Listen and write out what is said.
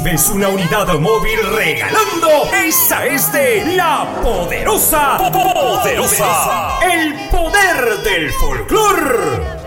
recibes una unidad móvil regalando. Esa es de La Poderosa. Poderosa. El poder del folclor.